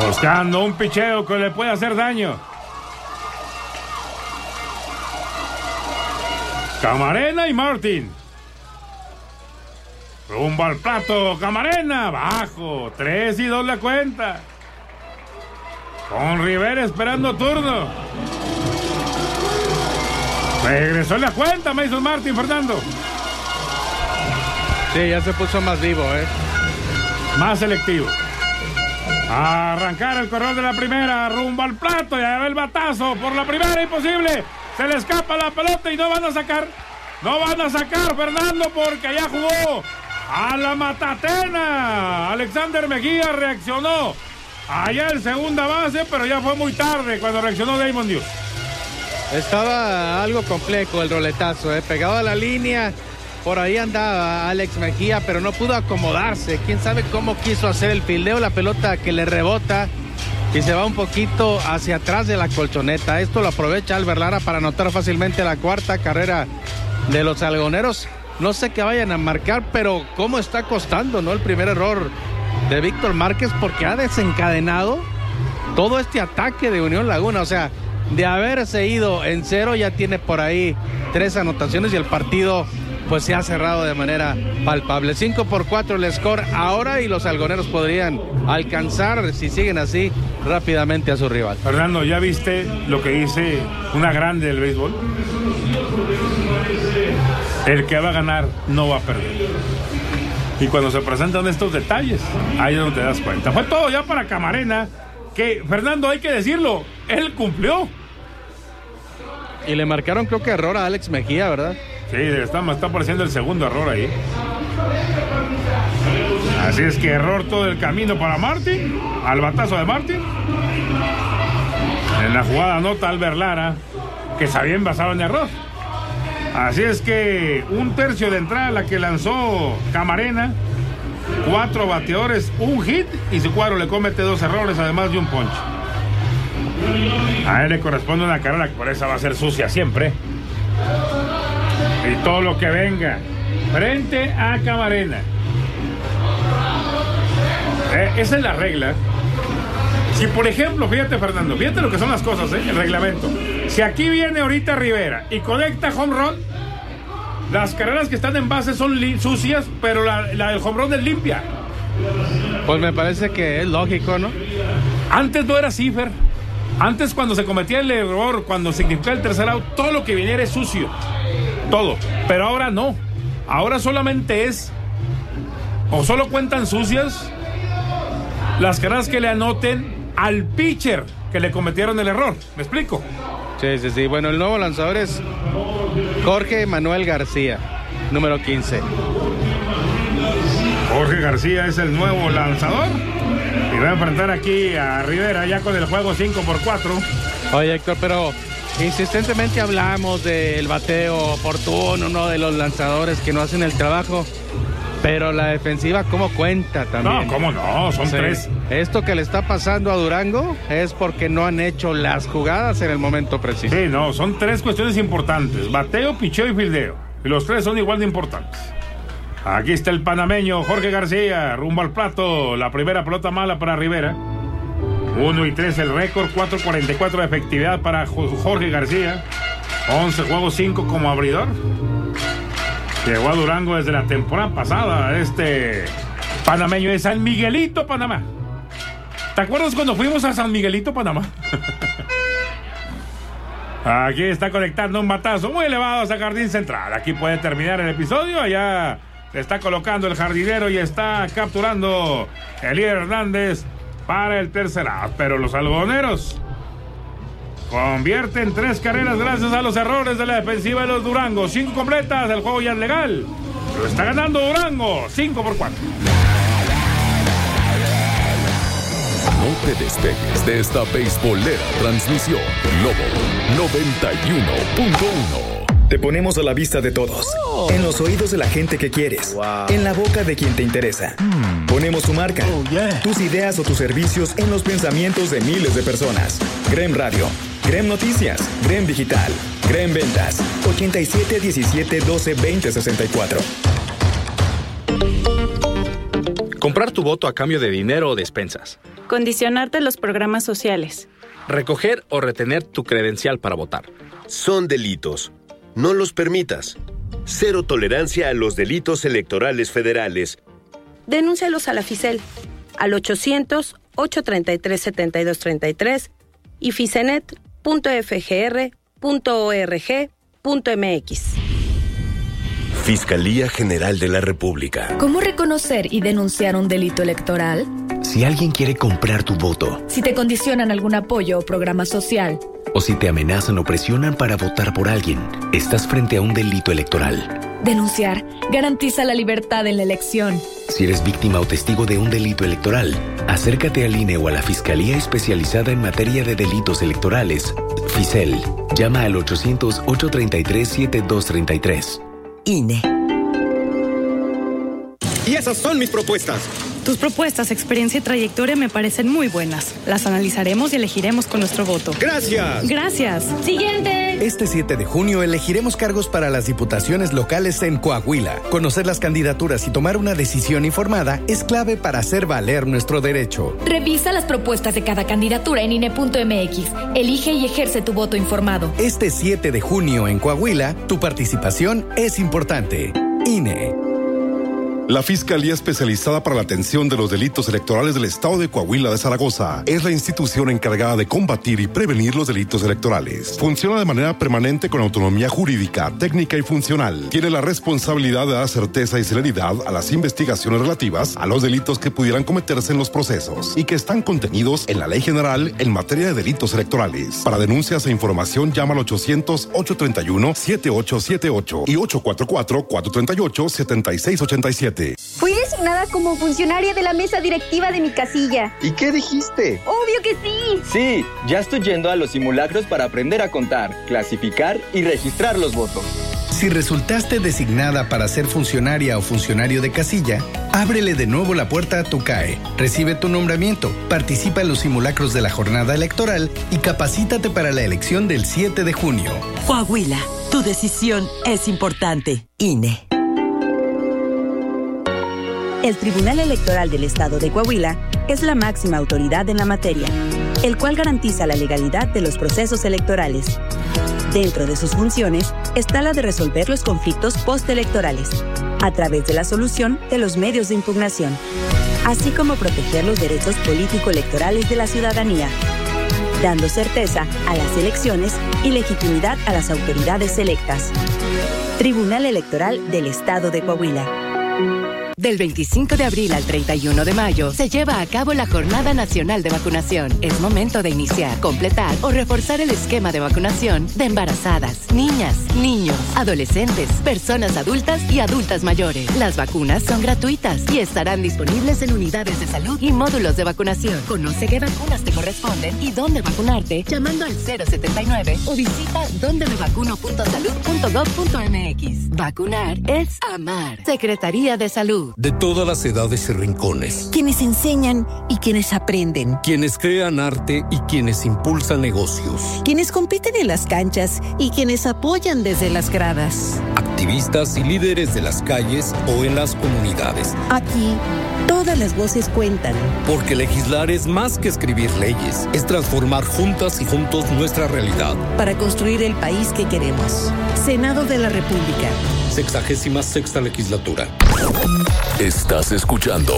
Buscando un picheo que le puede hacer daño. Camarena y Martin. Rumbo al plato, Camarena, bajo, 3-2 la cuenta. Con Rivera esperando turno. Regresó la cuenta, Mason Martin, Fernando. Sí, ya se puso más vivo, Más selectivo. A arrancar el corredor de la primera, rumbo al plato, ya ve el batazo por la primera, imposible. Se le escapa la pelota y no van a sacar, Fernando, porque allá jugó a la matatena. Alexander Mejía reaccionó allá en segunda base, pero ya fue muy tarde cuando reaccionó Damon Dios. Estaba algo complejo el roletazo, pegado a la línea. Por ahí andaba Alex Mejía, pero no pudo acomodarse. Quién sabe cómo quiso hacer el fildeo, la pelota que le rebota y se va un poquito hacia atrás de la colchoneta. Esto lo aprovecha Albert Lara para anotar fácilmente la cuarta carrera de los algoneros. No sé qué vayan a marcar, pero cómo está costando, ¿no? El primer error de Víctor Márquez, porque ha desencadenado todo este ataque de Unión Laguna. O sea, de haberse ido en 0, ya tiene por ahí 3 anotaciones y el partido pues se ha cerrado de manera palpable. 5-4 el score ahora y los algoneros podrían alcanzar, si siguen así, rápidamente a su rival. Fernando, ¿ya viste lo que dice una grande del béisbol? El que va a ganar no va a perder. Y cuando se presentan estos detalles, ahí es donde te das cuenta. Fue todo ya para Camarena, que, Fernando, hay que decirlo, él cumplió. Y le marcaron, creo que error a Alex Mejía, ¿verdad? Sí, está apareciendo el segundo error ahí. Así es que error todo el camino para Martin, al batazo de Martin. En la jugada anota Albert Lara, que se había envasado en error. Así es que un tercio de entrada la que lanzó Camarena, 4 bateadores, un hit, y su cuadro le comete 2 errores, además de un ponche. A él le corresponde una carrera que por esa va a ser sucia siempre. Y todo lo que venga frente a Camarena. Esa es la regla. Si por ejemplo, fíjate Fernando, fíjate lo que son las cosas, el reglamento. Si aquí viene ahorita Rivera y conecta home run, las carreras que están en base son sucias, pero la del home run es limpia. Pues me parece que es lógico, ¿no? Antes no era así, Fer. Antes, cuando se cometía el error, cuando significaba el tercer out, todo lo que viniera es sucio. Todo. Pero ahora no. Ahora solamente es, o solo cuentan sucias las carreras que le anoten al pitcher que le cometieron el error. ¿Me explico? Sí. Bueno, el nuevo lanzador es Jorge Manuel García, número 15. Jorge García es el nuevo lanzador y va a enfrentar aquí a Rivera ya con el juego 5-4. Oye, Héctor, pero insistentemente hablamos del bateo oportuno, ¿no? De los lanzadores que no hacen el trabajo. Pero la defensiva, ¿cómo cuenta también? No, ¿cómo no? Son 3. Esto que le está pasando a Durango es porque no han hecho las jugadas en el momento preciso. Sí, no, son 3 cuestiones importantes: bateo, picheo y fildeo. Y los 3 son igual de importantes. Aquí está el panameño Jorge García, rumbo al plato. La primera pelota mala para Rivera. 1-3 el récord, 4.44 de efectividad para Jorge García. 11 juegos, 5 como abridor. Llegó a Durango desde la temporada pasada, este panameño de San Miguelito, Panamá. ¿Te acuerdas cuando fuimos a San Miguelito, Panamá? Aquí está conectando un batazo muy elevado hacia jardín central. Aquí puede terminar el episodio. Allá está colocando el jardinero y está capturando Elier Hernández para el tercer out. Pero los algodoneros convierten 3 carreras gracias a los errores de la defensiva de los Durango. 5 completas, el juego ya es legal. Lo está ganando Durango, 5-4. No te despegues de esta beisbolera transmisión. Lobo 91.1. Te ponemos a la vista de todos, en los oídos de la gente que quieres, en la boca de quien te interesa. Ponemos tu marca, tus ideas o tus servicios en los pensamientos de miles de personas. Grem Radio, Grem Noticias, Grem Digital, Grem Ventas, 87 17 12 20 64. Comprar Comprar tu voto a cambio de dinero o despensas. Condicionarte los programas sociales. Recoger o retener tu credencial para votar. Son delitos. No los permitas. Cero tolerancia a los delitos electorales federales. Denúncialos a la FICEL al 800-833-7233 y ficenet.fgr.org.mx. Fiscalía General de la República. ¿Cómo reconocer y denunciar un delito electoral? Si alguien quiere comprar tu voto. Si te condicionan algún apoyo o programa social. O si te amenazan o presionan para votar por alguien, estás frente a un delito electoral. Denunciar garantiza la libertad en la elección. Si eres víctima o testigo de un delito electoral, acércate al INE o a la Fiscalía Especializada en Materia de Delitos Electorales, FICEL. Llama al 800-833-7233. INE. Y esas son mis propuestas. Tus propuestas, experiencia y trayectoria me parecen muy buenas. Las analizaremos y elegiremos con nuestro voto. ¡Gracias! ¡Gracias! ¡Siguiente! Este 7 de junio elegiremos cargos para las diputaciones locales en Coahuila. Conocer las candidaturas y tomar una decisión informada es clave para hacer valer nuestro derecho. Revisa las propuestas de cada candidatura en INE.mx. Elige y ejerce tu voto informado. Este 7 de junio en Coahuila, tu participación es importante. INE. La Fiscalía Especializada para la Atención de los Delitos Electorales del Estado de Coahuila de Zaragoza es la institución encargada de combatir y prevenir los delitos electorales. Funciona de manera permanente con autonomía jurídica, técnica y funcional. Tiene la responsabilidad de dar certeza y celeridad a las investigaciones relativas a los delitos que pudieran cometerse en los procesos y que están contenidos en la Ley General en materia de delitos electorales. Para denuncias e información llama al 800-831-7878 y 844-438-7687. Fui designada como funcionaria de la mesa directiva de mi casilla. ¿Y qué dijiste? ¡Obvio que sí! Sí, ya estoy yendo a los simulacros para aprender a contar, clasificar y registrar los votos. Si resultaste designada para ser funcionaria o funcionario de casilla, ábrele de nuevo la puerta a tu CAE, recibe tu nombramiento, participa en los simulacros de la jornada electoral y capacítate para la elección del 7 de junio. Coahuila, tu decisión es importante. INE. El Tribunal Electoral del Estado de Coahuila es la máxima autoridad en la materia, el cual garantiza la legalidad de los procesos electorales. Dentro de sus funciones está la de resolver los conflictos postelectorales, a través de la solución de los medios de impugnación, así como proteger los derechos político-electorales de la ciudadanía, dando certeza a las elecciones y legitimidad a las autoridades electas. Tribunal Electoral del Estado de Coahuila. Del 25 de abril al 31 de mayo se lleva a cabo la Jornada Nacional de Vacunación. Es momento de iniciar, completar o reforzar el esquema de vacunación de embarazadas, niñas, niños, adolescentes, personas adultas y adultas mayores. Las vacunas son gratuitas y estarán disponibles en unidades de salud y módulos de vacunación. Conoce qué vacunas te corresponden y dónde vacunarte llamando al 079 o visita dondemevacuno.salud.gov.mx. Vacunar es amar. Secretaría de Salud. De todas las edades y rincones. Quienes enseñan y quienes aprenden. Quienes crean arte y quienes impulsan negocios. Quienes compiten en las canchas y quienes apoyan desde las gradas. Activistas y líderes de las calles o en las comunidades. Aquí, todas las voces cuentan. Porque legislar es más que escribir leyes. Es transformar juntas y juntos nuestra realidad. Para construir el país que queremos. Senado de la República. 66ª legislatura. Estás escuchando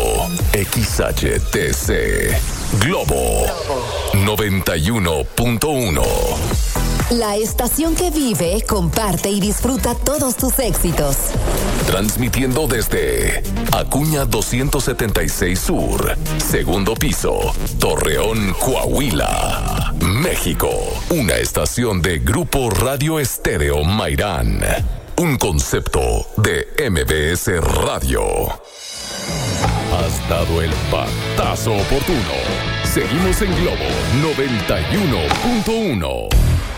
XHTC Globo 91.1. La estación que vive, comparte y disfruta todos tus éxitos. Transmitiendo desde Acuña 276 Sur, segundo piso, Torreón, Coahuila, México. Una estación de Grupo Radio Estéreo Mairán. Un concepto de MBS Radio. Has dado el patazo oportuno. Seguimos en Globo 91.1.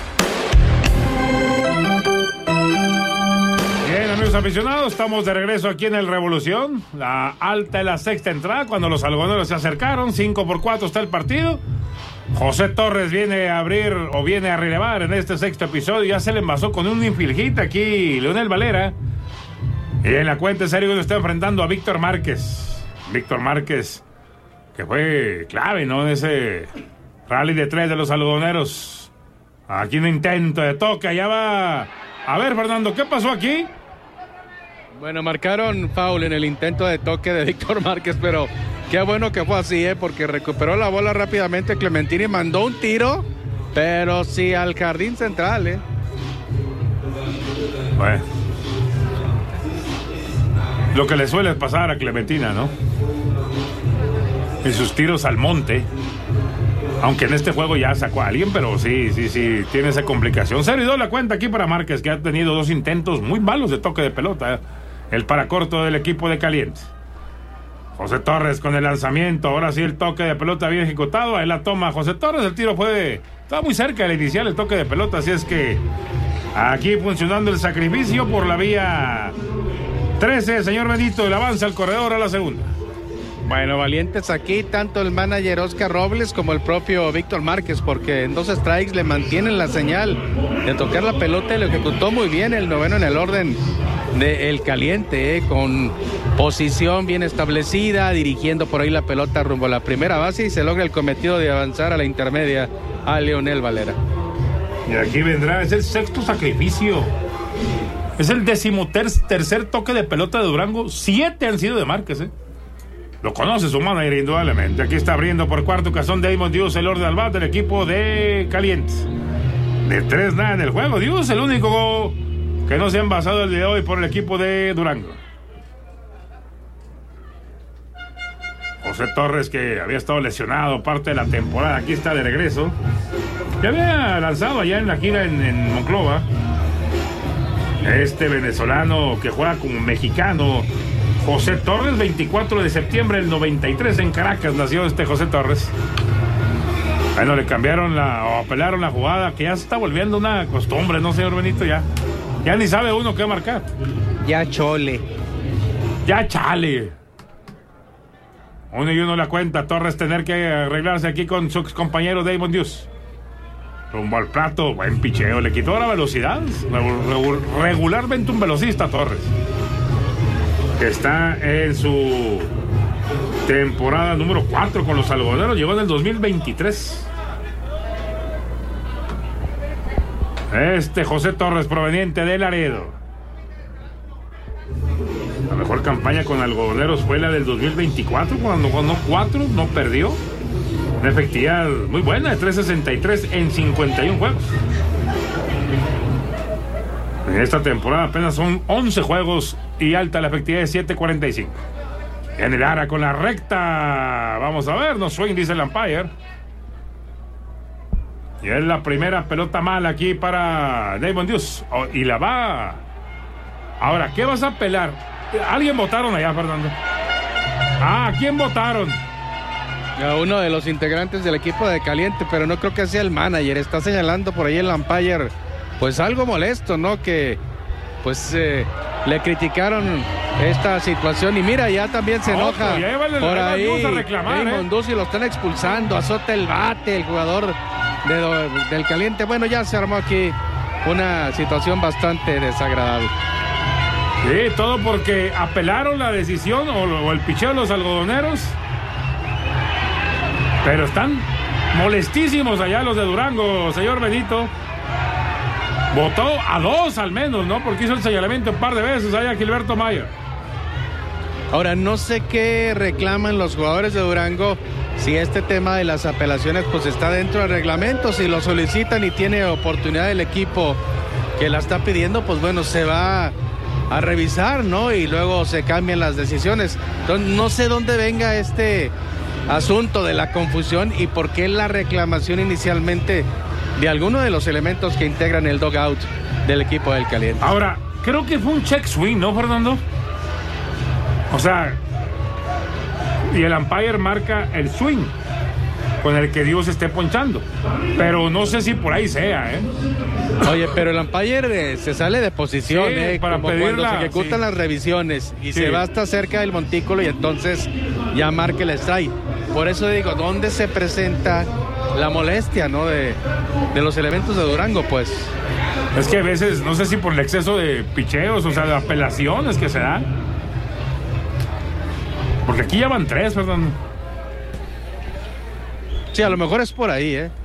Bien, amigos aficionados, estamos de regreso aquí en el Revolución. La alta y la sexta entrada, cuando los algodoneros se acercaron, 5-4 está el partido. José Torres viene a abrir o viene a relevar en este sexto episodio. Ya se le envasó con un infilgita aquí Leonel Valera. Y en la cuenta de serie uno está enfrentando a Víctor Márquez. Víctor Márquez, que fue clave, ¿no? En ese rally de 3 de los algodoneros. Aquí un intento de toque, allá va. A ver, Fernando, ¿qué pasó aquí? Bueno, marcaron foul en el intento de toque de Víctor Márquez, pero qué bueno que fue así, porque recuperó la bola rápidamente Clementini, mandó un tiro, pero sí al jardín central, Bueno, lo que le suele pasar a Clementina, ¿no? En sus tiros al monte. Aunque en este juego ya sacó a alguien, pero sí, tiene esa complicación. 0-2 la cuenta aquí para Márquez, que ha tenido 2 intentos muy malos de toque de pelota. El paracorto del equipo de Caliente. José Torres con el lanzamiento. Ahora sí el toque de pelota bien ejecutado. Ahí la toma José Torres. El tiro estaba muy cerca del inicial, el toque de pelota. Así es que aquí funcionando el sacrificio por la vía 13. Señor Benito, el avance al corredor a la segunda. Bueno, valientes aquí, tanto el manager Oscar Robles como el propio Víctor Márquez, porque en 2 strikes le mantienen la señal de tocar la pelota y lo ejecutó muy bien el noveno en el orden del Caliente, con posición bien establecida, dirigiendo por ahí la pelota rumbo a la primera base y se logra el cometido de avanzar a la intermedia a Leonel Valera. Y aquí vendrá, es el 6º sacrificio. Es el 13º toque de pelota de Durango. 7 han sido de Márquez, Lo conoce su manager indudablemente. Aquí está abriendo por cuarta ocasión Damon Dios, el orden al bat del equipo de Calientes. De 3 nada en el juego. Dios, el único que no se ha envasado el día de hoy por el equipo de Durango. José Torres, que había estado lesionado parte de la temporada, aquí está de regreso. Que había lanzado allá en la gira en Monclova. Este venezolano que juega como mexicano, José Torres, 24 de septiembre del 93 en Caracas nació este José Torres. Bueno, le cambiaron apelaron la jugada, que ya se está volviendo una costumbre, ¿no, señor Benito? Ya ni sabe uno qué marcar. Ya chole. Ya chale. Uno y uno la cuenta. Torres tener que arreglarse aquí con su compañero Damon Dios. Rumbo al plato, buen picheo. Le quitó la velocidad. Regularmente un velocista Torres, que está en su temporada número 4 con los algodoneros. Llegó en el 2023. José Torres, proveniente de Laredo. La mejor campaña con algodoneros fue la del 2024, cuando ganó 4, no perdió. Una efectividad muy buena de 3.63 en 51 juegos. En esta temporada apenas son 11 juegos y alta la efectividad de 7.45. En el ara con la recta. Vamos a ver, no swing, dice el umpire. Y es la primera pelota mala aquí para Damon Dios. Y la va. Ahora, ¿qué vas a apelar? ¿Alguien votaron allá, Fernando? ¿A quién votaron? A uno de los integrantes del equipo de Caliente, pero no creo que sea el manager. Está señalando por ahí el umpire, pues algo molesto, ¿no? Que pues le criticaron esta situación y mira, ya también se enoja por ahí Damon Dios y lo están expulsando, azota el bate el jugador del Caliente. Bueno, ya se armó aquí una situación bastante desagradable. Sí, todo porque apelaron la decisión o el picheo de los algodoneros. Pero están molestísimos allá los de Durango, señor Benito. Votó a 2 al menos, ¿no? Porque hizo el señalamiento un par de veces allá Gilberto Mayer. Ahora, no sé qué reclaman los jugadores de Durango, si este tema de las apelaciones pues está dentro del reglamento, si lo solicitan y tiene oportunidad el equipo que la está pidiendo, pues bueno, se va a revisar, ¿no? Y luego se cambian las decisiones. Entonces, no sé dónde venga este asunto de la confusión y por qué la reclamación inicialmente de alguno de los elementos que integran el dugout del equipo del Caliente. Ahora, creo que fue un check swing, ¿no, Fernando? O sea, y el umpire marca el swing con el que Dios esté ponchando, pero no sé si por ahí sea, Oye, pero el umpire se sale de posición, para como cuando se ejecutan las revisiones y se va hasta cerca del montículo y entonces ya marca el strike. Por eso digo, ¿dónde se presenta la molestia, ¿no? De los elementos de Durango, pues. Es que a veces, no sé si por el exceso de picheos, o sea, de apelaciones que se dan. Porque aquí ya van 3, perdón. Sí, a lo mejor es por ahí, ¿eh?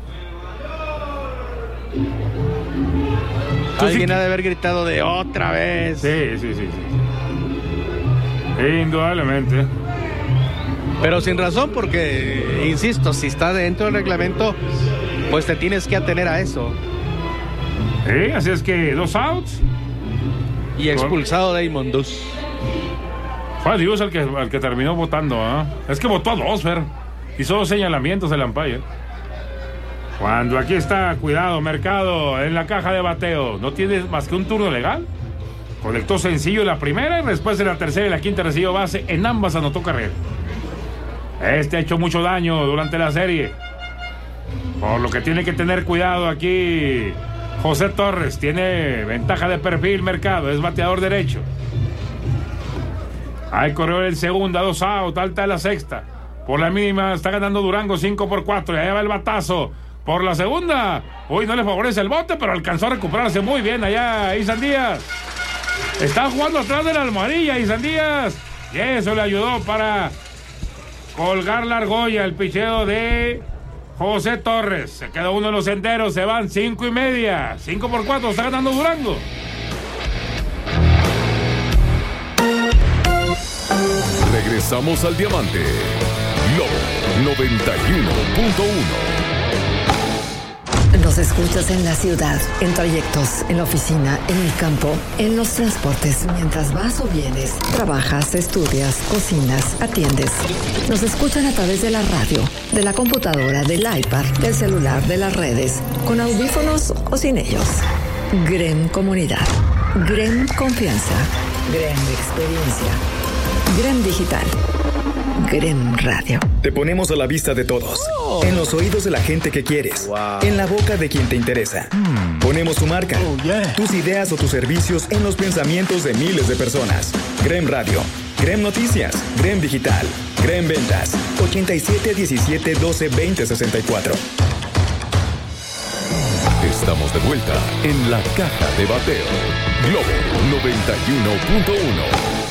Alguien ha de haber gritado de otra vez. Sí. Indudablemente. Pero sin razón, porque, insisto, si está dentro del reglamento, pues te tienes que atener a eso. Sí, así es que 2 outs. Y expulsado Damon Dus. Fue Dios el que terminó votando, ¿eh? Es que votó a 2, Fer. Hizo 2 señalamientos del umpire. Cuando aquí está, cuidado, Mercado, en la caja de bateo. No tiene más que un turno legal. Conectó sencillo en la primera y después en la tercera y la quinta recibió base. En ambas anotó carrera. Este ha hecho mucho daño durante la serie. Por lo que tiene que tener cuidado aquí José Torres. Tiene ventaja de perfil, Mercado. Es bateador derecho. Hay corredor en segunda, 2 out, alta de la sexta. Por la mínima está ganando Durango 5-4. Y allá va el batazo. Por la segunda. Uy, no le favorece el bote, pero alcanzó a recuperarse muy bien allá Isan Díaz. Está jugando atrás de la almohadilla Isan Díaz. Y eso le ayudó para colgar la argolla, el picheo de José Torres. Se queda uno de los senderos, se van 5:30. 5-4, está ganando Durango. Regresamos al Diamante. Lobo 91.1. Nos escuchas en la ciudad, en trayectos, en la oficina, en el campo, en los transportes. Mientras vas o vienes, trabajas, estudias, cocinas, atiendes. Nos escuchan a través de la radio, de la computadora, del iPad, del celular, de las redes, con audífonos o sin ellos. GREM Comunidad, GREM Confianza, GREM Experiencia, GREM Digital, GREM Radio. Te ponemos a la vista de todos. En los oídos de la gente que quieres. En la boca de quien te interesa. Ponemos tu marca, tus ideas o tus servicios en los pensamientos de miles de personas. GREM Radio, GREM Noticias, GREM Digital, GREM Ventas, 87 17 12 20 64. Estamos de vuelta en la caja de bateo. Globo 91.1.